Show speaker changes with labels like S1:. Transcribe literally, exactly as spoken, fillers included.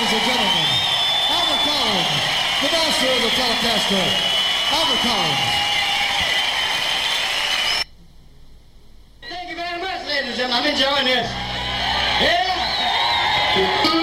S1: ladies and gentlemen, Albert Collins, the master of the Telecaster, Albert Collins.
S2: Thank you very much, ladies and gentlemen. I'm enjoying this. Yeah.